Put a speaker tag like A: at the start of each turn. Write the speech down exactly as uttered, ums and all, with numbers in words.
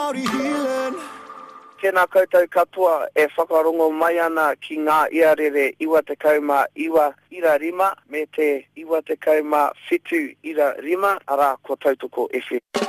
A: Māori healing.
B: Tēnā koutou katoa e whakarongo mai ana ki ngā iarere iwa te kauma iwa ira rima me te iwa te kauma whitu ira rima ara ko tautoko F M.